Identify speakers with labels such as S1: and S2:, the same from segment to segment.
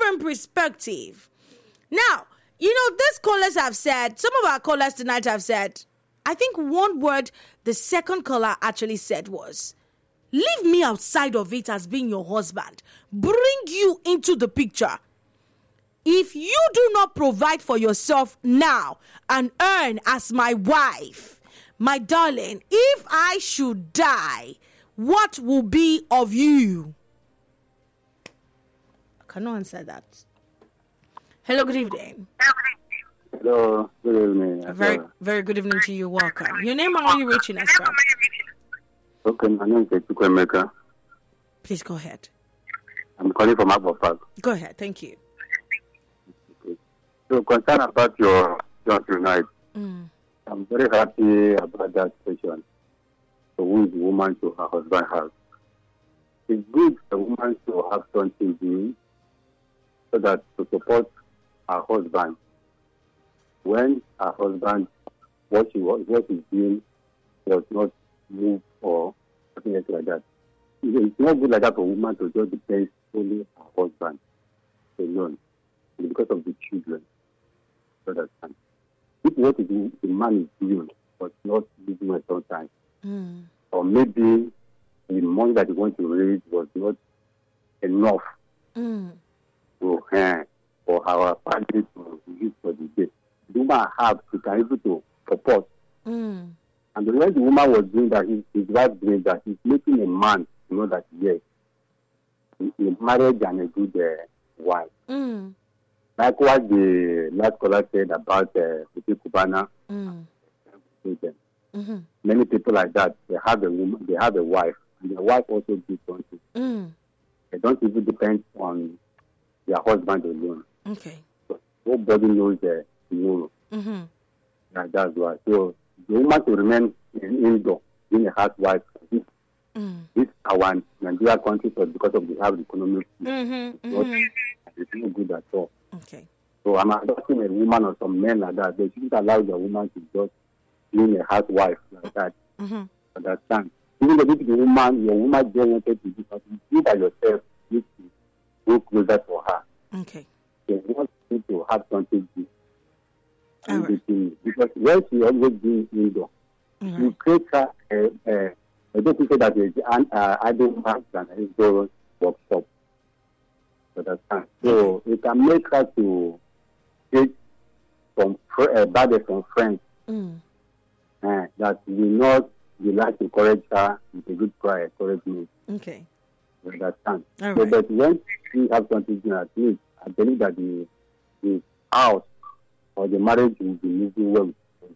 S1: different perspective. Now, these callers have said, some of our callers tonight have said, I think one word the second caller actually said was, leave me outside of it as being your husband. Bring you into the picture. If you do not provide for yourself now and earn as my wife, my darling, if I should die, what will be of you? I cannot answer that. Hello, good evening.
S2: Hello, good evening.
S1: Very good evening to you. Welcome. Your name and where you reaching us from?
S2: Okay, my name is Chukwemeka.
S1: Please go ahead.
S2: I'm calling from Agbo Park.
S1: Go ahead. Thank you.
S2: Okay. So, concerned about your job tonight, I'm very happy about that question. So, who is the woman to her husband has? It's good for a woman to have something doing so that to support her husband. When her husband, what he's doing does not move or something else like that. It's not good like that for a woman to just depend only her husband alone because of the children. So that's fine. If what the man is doing but not giving her sometimes, or maybe the money that he wants to raise was not enough for our family to use for the day. The woman she can able to support. And when the woman was doing that, his wife doing that, he's making a man to know that, yes, a marriage and a good wife. Likewise, the last caller said about Kuti Kubana. Many people like that, they have a woman, they have a wife, and their wife also do something. They don't even depend on their husband alone.
S1: Okay.
S2: So nobody knows tomorrow. That's why. So the woman to remain indoor, being a housewife. This our Nigeria country, but because of the hard economic, it's not good at all.
S1: Okay.
S2: So I'm adopting a woman or some men like that. They shouldn't allow the woman to just being a housewife like that. Understand? Even if the woman, your woman just wanted to do something, you by yourself need to go closer to her.
S1: Okay.
S2: They want you to have something to do.
S1: Right.
S2: Because when she always being indoor, you create her. I don't think that is I don't have an indoor workshop. Understand? So it can make her to take from bad from friends that will not be like to encourage her with a good cry, encouragement.
S1: Okay.
S2: Understand?
S1: All
S2: so
S1: right.
S2: that when she have something at least, I believe that the house or the marriage will be moving well.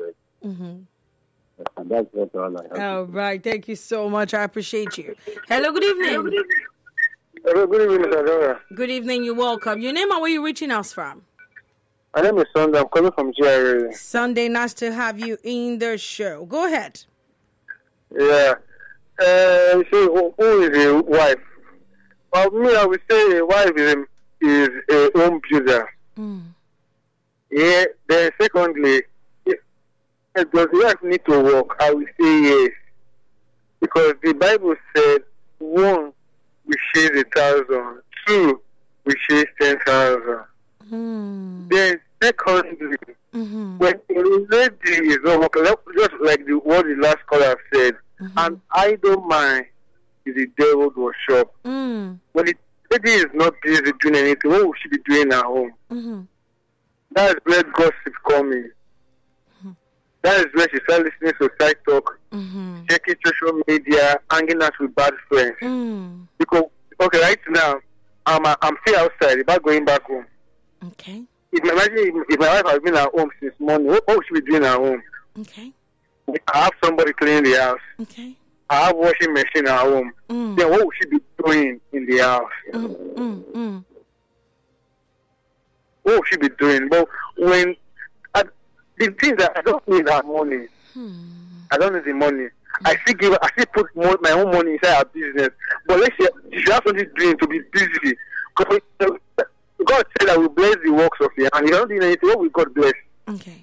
S2: And that's what all I have.
S1: All right. Thank you so much. I appreciate you. Hello, good evening.
S3: Hello, good evening, Mr. Dora.
S1: Good evening. You're welcome. Your name and where you reaching us from?
S3: My name is Sunday. I'm calling from GRA.
S1: Sunday, nice to have you in the show. Go ahead.
S3: Yeah. So who is a wife? Well, me, I would say a wife is a home builder. Yeah. Then secondly, does the wife need to work? I will say yes. Because the Bible said, 1, we chase 1,000. 2, we chase 10,000. Then secondly, when a lady is not working, just like what the last caller said, an idle mind is the devil's workshop. When the lady is not busy doing anything, what will she be doing at home? That is where gossip coming. That is where she starts listening to side talk, checking social media, hanging out with bad friends. Because right now, I'm still outside, about going back home.
S1: Okay.
S3: Imagine if my wife has been at home since morning, what would she be doing at home?
S1: Okay.
S3: I have somebody cleaning the house.
S1: Okay.
S3: I have washing machine at home. Then what would she be doing in the house? What would she be doing? But when the thing that I don't need that money, I don't need the money. I still put my own money inside our business. But let's say she has something doing to be busy. Because God said that we bless the works of your hand. You don't do anything. What will God bless?
S1: Okay.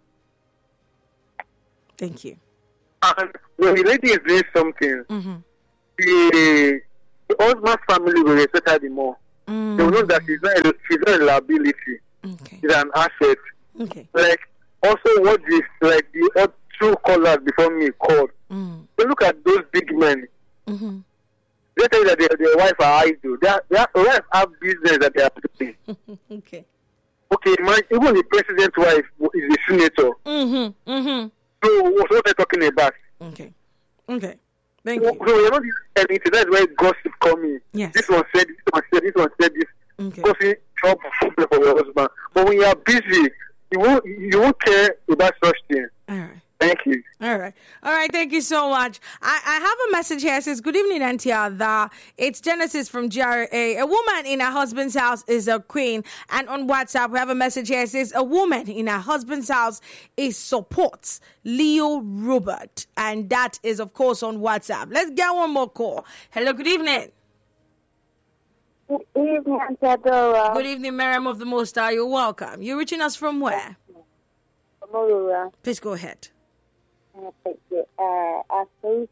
S1: Thank you.
S3: And when the lady is doing something, the husband's family will respect her the more. They will know that she's not a liability.
S1: Okay.
S3: She's an asset.
S1: Okay.
S3: Like, also what this, like, the two callers before me called. They look at those big men.
S1: Mm-hmm.
S3: They tell you that their wife are idle. Their wife have business that they are doing.
S1: Okay.
S3: Okay, even the president's wife is a senator.
S1: Mm-hmm. Mm-hmm.
S3: So what are they talking about?
S1: Okay. Okay. Thank you.
S3: So you're not anything. That's where gossip coming.
S1: Yes.
S3: This one said this one said this.
S1: Okay.
S3: Gossip trouble for your husband. But when you are busy, you won't care about such things.
S1: All right.
S3: Thank you.
S1: All right. Thank you so much. I have a message here. It says, good evening, Antia. It's Genesis from GRA. A woman in her husband's house is a queen. And on WhatsApp, we have a message here. It says, a woman in her husband's house is supports Leo Robert. And that is, of course, on WhatsApp. Let's get one more call. Hello, good evening.
S4: Good evening, Antia.
S1: Good evening, Miriam of the Most High. You're welcome. You're reaching us from where?
S4: Aurora.
S1: Please go ahead.
S4: Thank you. As let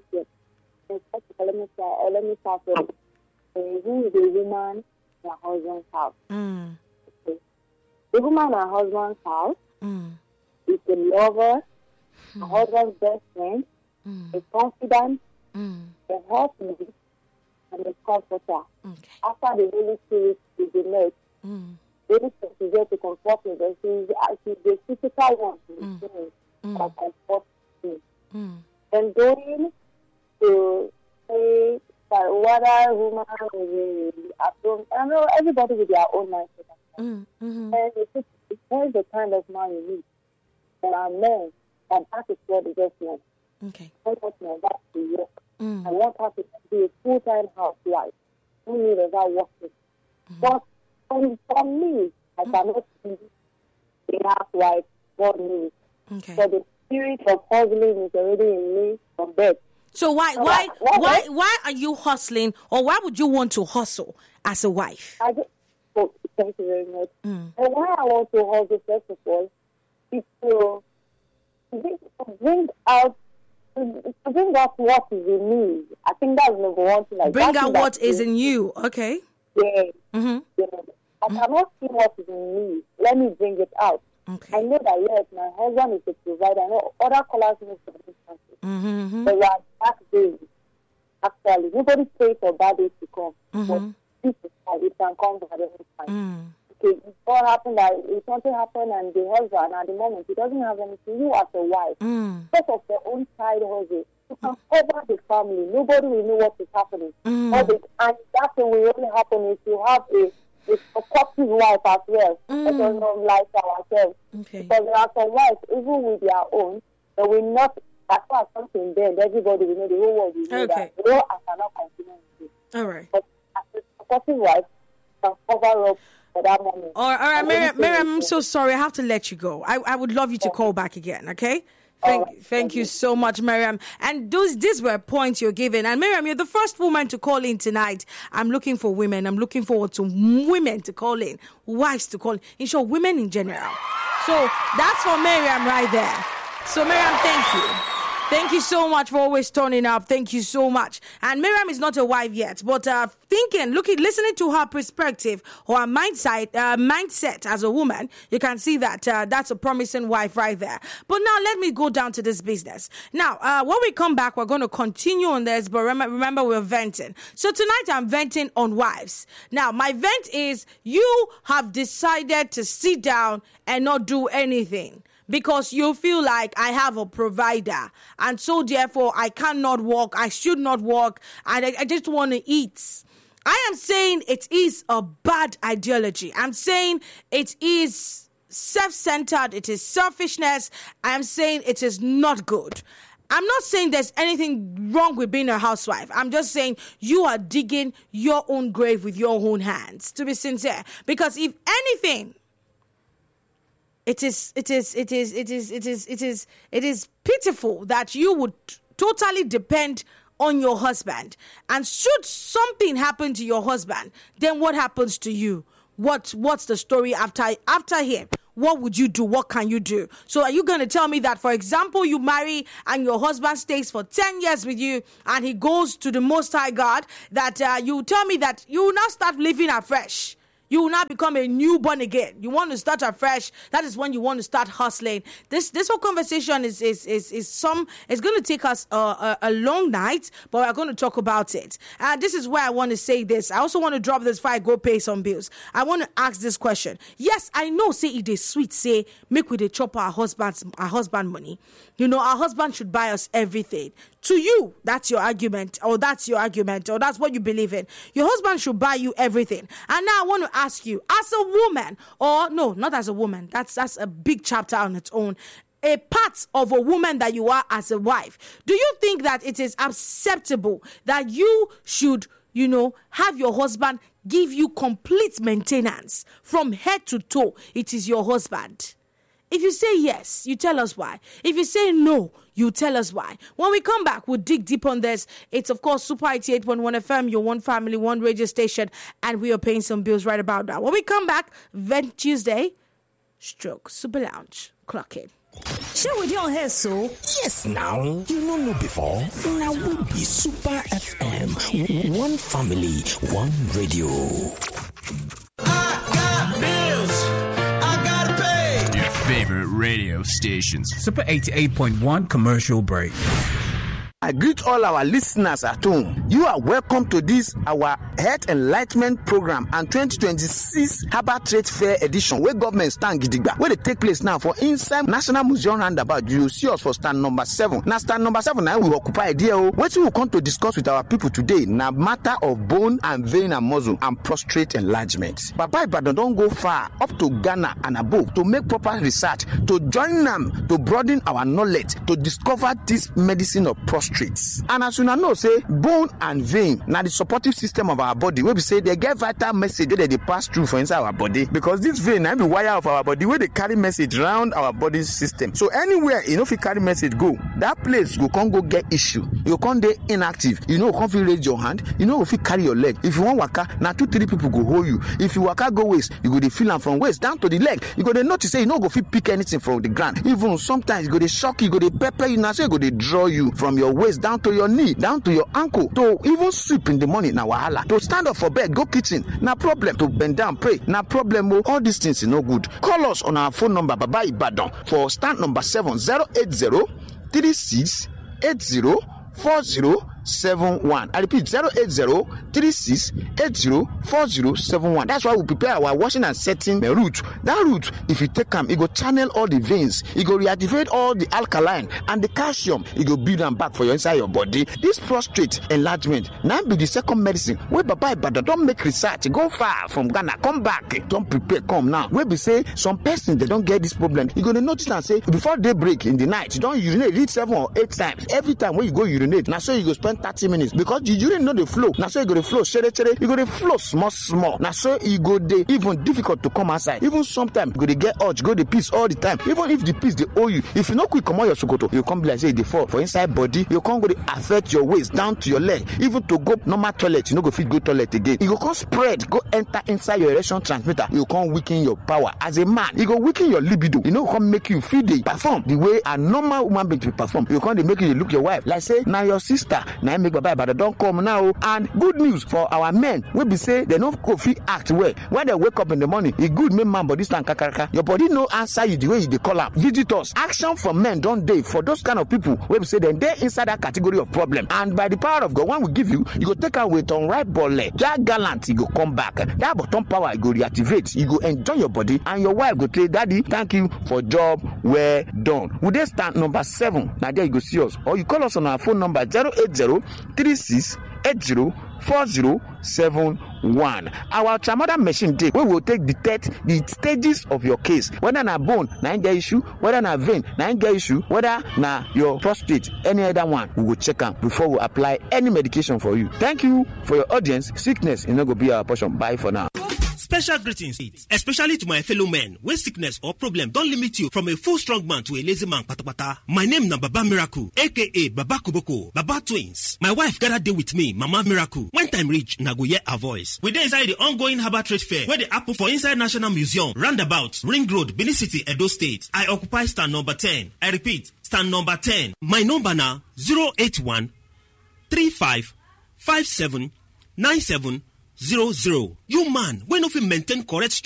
S4: me start with who is the woman in her husband's house. Okay. The woman in her husband's house is the lover, her husband's best friend, a confidant, a helpmate, and a comforter.
S1: Okay.
S4: After the Holy Spirit is the next, Holy Spirit is there to comfort him, but she's the physical one in the spirit that comforts him. And going to say that whether woman is at home, I know everybody with their own mindset. And it depends the kind of man you need. There are men that is what the just meant.
S1: Okay.
S4: One person that's to work. And one person to be a full-time housewife. Who need that working. But for me, I cannot be a housewife God needs.
S1: Okay.
S4: So the spirit of hustling is already in me from birth.
S1: So why are you hustling, or why would you want to hustle as a wife?
S4: Thank you very much. And why I want to hustle, first of all, is to bring out what is in me. I think that's number one thing. Like,
S1: bring out what is in you. Okay.
S4: Yeah. Yeah. I cannot see what is in me. Let me bring it out.
S1: Okay.
S4: I know that, yes, my husband is a provider. I know other callers need circumstances. But we are back days. Actually, nobody prays for bad days to come. But this is how it can come at any time. Okay, if something happened and the husband at the moment he doesn't have anything, you as a wife, because of your own side hustle, you can cover the family. Nobody will know what is happening. And that thing will only happen if you have a supportive wife as well. That does not like ourselves. Okay. Because there are some wives, even with their own, they will not, as far as something dead, everybody will know, the whole world will know that. No, I cannot continue with it.
S1: All right.
S4: But as a supportive wife, can cover up for that moment.
S1: All right, Miriam, I'm so sorry. I have to let you go. I would love you to call back again, okay? Thank you so much, Miriam. And these were points you're giving. And Miriam, you're the first woman to call in tonight. I'm looking for women. I'm looking forward to women to call in, wives to call in. In short, women in general. So that's for Miriam right there. So Miriam, thank you. Thank you so much for always turning up. Thank you so much. And Miriam is not a wife yet, but listening to her perspective or her mindset as a woman, you can see that that's a promising wife right there. But now let me go down to this business. Now, when we come back, we're going to continue on this, but remember we're venting. So tonight I'm venting on wives. Now, my vent is you have decided to sit down and not do anything, because you feel like I have a provider, and so therefore I cannot work, I should not work, and I just want to eat. I am saying it is a bad ideology. I'm saying it is self-centered, it is selfishness. I'm saying it is not good. I'm not saying there's anything wrong with being a housewife. I'm just saying you are digging your own grave with your own hands, to be sincere. Because if anything, it is pitiful that you would totally depend on your husband. And should something happen to your husband, then what happens to you? What's the story after him? what would you do? What can you do? So are you going to tell me that, for example, you marry and your husband stays for 10 years with you and he goes to the Most High God, that you tell me that you will now start living afresh? You will not become a newborn again. You want to start afresh. That is when you want to start hustling. This whole conversation is going to take us a long night, but we're going to talk about it. And this is where I want to say this. I also want to drop this before I go pay some bills. I want to ask this question. Yes, I know. Say it is sweet. Say make we dey chop our husband money. You know, our husband should buy us everything. To you, that's your argument, or that's what you believe in. Your husband should buy you everything. And now I want to ask you, as a woman, or no, not as a woman, that's a big chapter on its own, a part of a woman that you are as a wife, do you think that it is acceptable that you should, have your husband give you complete maintenance from head to toe? It is your husband. If you say yes, you tell us why. If you say no, you tell us why. When we come back, we'll dig deep on this. It's, of course, Super 88.1 FM, your one family, one radio station, and we are paying some bills right about now. When we come back, Vent Tuesday, stroke, Super Lounge, clock in.
S5: Share with you on here, so?
S6: Yes, now. You don't know before. Now we'll be Super FM. One family, one radio.
S7: I got bills. I gotta pay.
S8: Your favorite radio stations.
S9: Super 88.1 commercial break.
S10: I greet all our listeners at home. You are welcome to this, our Health Enlightenment Program and 2026 Harbour Trade Fair Edition, where government stand gidigba, where they take place now for inside National Museum roundabout. You see us for stand number 7. Now stand number 7 now we occupy there. What we will come to discuss with our people today, now matter of bone and vein and muscle and prostate enlargement. Baba Ibadan don't go far up to Ghana and above to make proper research, to join them, to broaden our knowledge, to discover this medicine of prostate. And as you know, say bone and vein now the supportive system of our body, where we say they get vital message that they pass through for inside our body, because this vein now the wire of our body where they carry message around our body system. So anywhere if you carry message go, that place you can't go get issue, you can't be inactive, you can't feel raise your hand, if you carry your leg, if you want waka now 2-3 people go hold you. If you waka go waist, you go to feel them from waist down to the leg. You go to notice say go fit pick anything from the ground. Even sometimes you go to shock you, go to pepper you, now say you go to draw you from your waist down to your knee, down to your ankle, to even sweep in the morning na wahala, to stand up for bed, go kitchen na problem, to bend down pray na problem. All these things is no good. Call us on our phone number Baba Ibadan for stand number 7 080-3680-4071. I repeat 080-3680-4071. That's why we prepare our washing and setting the root. That root, if you take them, it go channel all the veins, it go reactivate all the alkaline and the calcium, it go build them back for your inside your body. This prostate enlargement now be the second medicine where Baba Ibadan don't make research, go far from Ghana, come back, don't prepare, come now. Where we say some persons they don't get this problem, you gonna notice and say before daybreak in the night, you don't urinate, read 7 or 8 times. Every time when you go urinate, now so you go spend 30 minutes because the urine know the flow. Now so you go to flow, you go to flow small. Now so you go dey even difficult to come outside. Even sometimes you go to get urge, go to piss all the time. Even if the piss they owe you, if you not quick come out your sokoto, you come be like say they fall for inside body. You can't go to affect your waist down to your leg. Even to go normal toilet, you no go fit go toilet again. You go come spread, go enter inside your erection transmitter. You can't weaken your power as a man. You go weaken your libido. You know come make you feel they perform the way a normal woman being to perform. You can't make you look your wife like say now your sister. Now make Baba Ibadan don't come now. And good news for our men, we be say they no go fit act well when they wake up in the morning. It good make man body stand kakaraka. Your body no answer you the way they call up. Visitors, action from men don't day for those kind of people. We be say then they inside that category of problem. And by the power of God, when we give you go take away on right ball leg. That gallant, you go come back. That bottom power, you go reactivate. You go enjoy your body, and your wife go say, Daddy, thank you for job well done. Would they stand number 7? Now there you go see us, or you call us on our phone number 080-3680-4071. Our ultramoder machine day, we will detect the stages of your case, whether na bone na get issue, whether na vein na get issue, whether na your prostate, any other one. We will check them before we apply any medication for you. Thank you for your audience. Sickness is not going to be our portion. Bye for now.
S11: Special greetings, especially to my fellow men when sickness or problem don't limit you from a full strong man to a lazy man patapata. My name na Baba Miracle, aka Baba Kuboko, Baba Twins. My wife gotta deal with me, Mama Miracle. When time reach, na go hear her voice. We dey inside the ongoing Harbour Trade Fair where the apple for inside National Museum, roundabout, Ring Road, Benin City, Edo State. I occupy stand number 10. I repeat, stand number 10. My number na 081 35 57 97 00. You man, when if you maintain correct structure